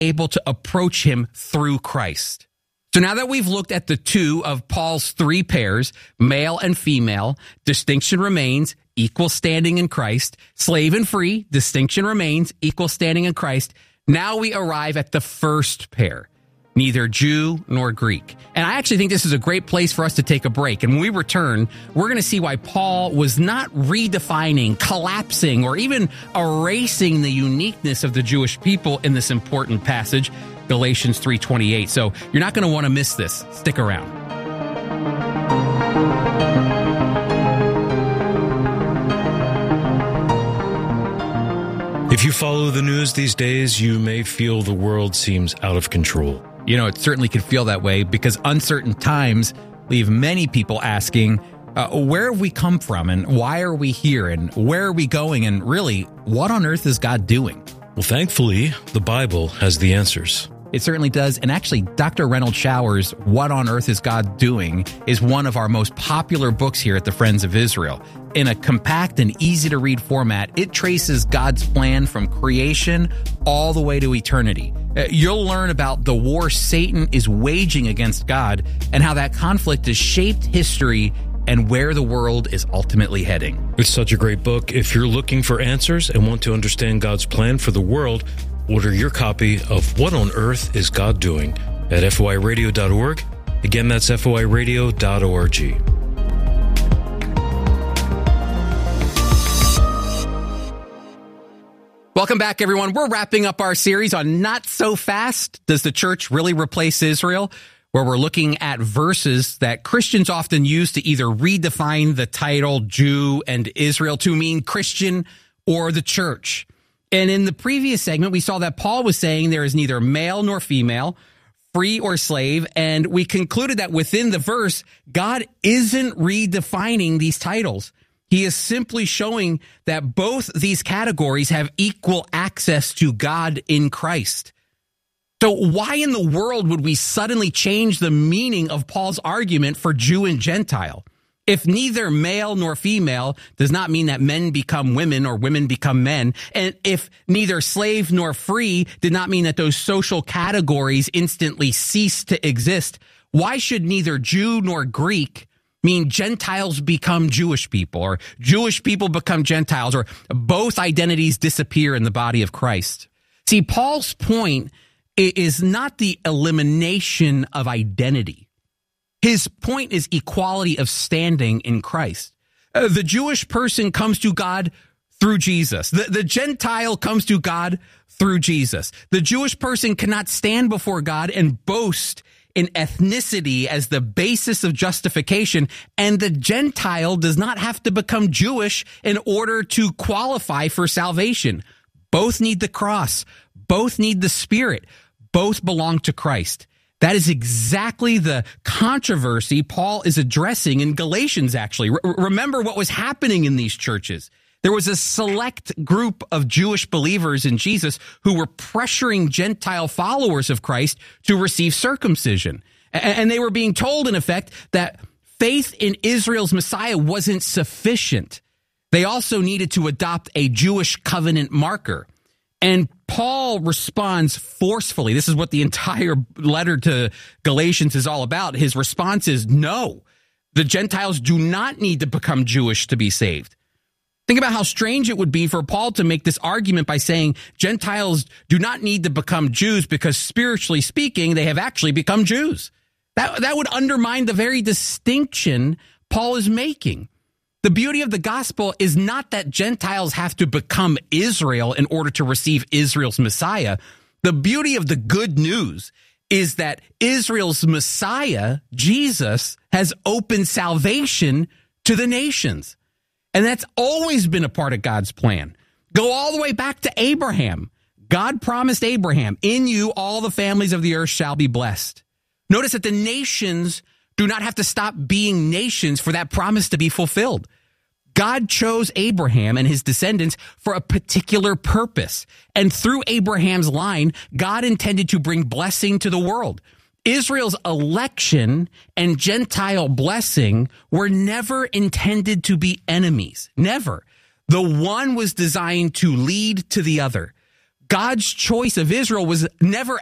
able to approach him through Christ. So now that we've looked at the two of Paul's three pairs, male and female, distinction remains, equal standing in Christ. Slave and free, distinction remains, equal standing in Christ. Now we arrive at the first pair, neither Jew nor Greek. And I actually think this is a great place for us to take a break. And when we return, we're going to see why Paul was not redefining, collapsing, or even erasing the uniqueness of the Jewish people in this important passage, Galatians 3:28. So you're not going to want to miss this. Stick around. If you follow the news these days, you may feel the world seems out of control. You know, it certainly could feel that way because uncertain times leave many people asking, where have we come from and why are we here and where are we going and really, what on earth is God doing? Well, thankfully, the Bible has the answers. It certainly does. And actually, Dr. Reynolds Showers' What on Earth is God Doing is one of our most popular books here at the Friends of Israel. In a compact and easy-to-read format, it traces God's plan from creation all the way to eternity. You'll learn about the war Satan is waging against God and how that conflict has shaped history and where the world is ultimately heading. It's such a great book. If you're looking for answers and want to understand God's plan for the world, order your copy of What on Earth is God Doing at foiradio.org. Again, that's foiradio.org. Welcome back, everyone. We're wrapping up our series on Not So Fast. Does the church really replace Israel? Where we're looking at verses that Christians often use to either redefine the title Jew and Israel to mean Christian or the church. And in the previous segment, we saw that Paul was saying there is neither male nor female, free or slave, and we concluded that within the verse, God isn't redefining these titles. He is simply showing that both these categories have equal access to God in Christ. So why in the world would we suddenly change the meaning of Paul's argument for Jew and Gentile? If neither male nor female does not mean that men become women or women become men, and if neither slave nor free did not mean that those social categories instantly cease to exist, why should neither Jew nor Greek mean Gentiles become Jewish people or Jewish people become Gentiles or both identities disappear in the body of Christ? See, Paul's point is not the elimination of identity. His point is equality of standing in Christ. The Jewish person comes to God through Jesus. The Gentile comes to God through Jesus. The Jewish person cannot stand before God and boast in ethnicity as the basis of justification, and the Gentile does not have to become Jewish in order to qualify for salvation. Both need the cross. Both need the Spirit. Both belong to Christ. That is exactly the controversy Paul is addressing in Galatians, actually. Remember what was happening in these churches. There was a select group of Jewish believers in Jesus who were pressuring Gentile followers of Christ to receive circumcision. And they were being told, in effect, that faith in Israel's Messiah wasn't sufficient. They also needed to adopt a Jewish covenant marker. And Paul responds forcefully. This is what the entire letter to Galatians is all about. His response is no. The Gentiles do not need to become Jewish to be saved. Think about how strange it would be for Paul to make this argument by saying Gentiles do not need to become Jews because spiritually speaking, they have actually become Jews. That would undermine the very distinction Paul is making. The beauty of the gospel is not that Gentiles have to become Israel in order to receive Israel's Messiah. The beauty of the good news is that Israel's Messiah, Jesus, has opened salvation to the nations. And that's always been a part of God's plan. Go all the way back to Abraham. God promised Abraham, in you all the families of the earth shall be blessed. Notice that the nations do not have to stop being nations for that promise to be fulfilled. God chose Abraham and his descendants for a particular purpose. And through Abraham's line, God intended to bring blessing to the world. Israel's election and Gentile blessing were never intended to be enemies. Never. The one was designed to lead to the other. God's choice of Israel was never